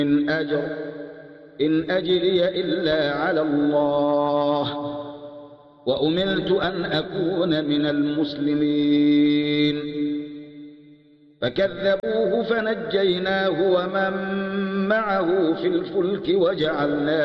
إن أجري إلا على الله وأمرت أن أكون من المسلمين. فكذبوه فنجيناه ومن معه في الفلك وجعلناه